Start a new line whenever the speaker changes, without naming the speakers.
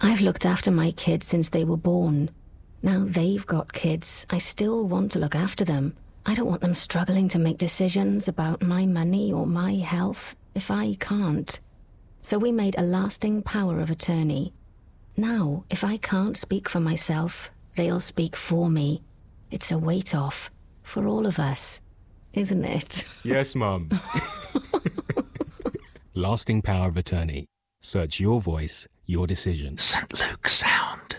I've looked after my kids since they were born. Now they've got kids. I still want to look after them. I don't want them struggling to make decisions about my money or my health if I can't. So we made a lasting power of attorney. Now, if I can't speak for myself, they'll speak for me. It's a weight off for all of us, isn't it?
Yes, Mum. Lasting power of attorney. Search your voice, your decision.
St. Luke's Sound.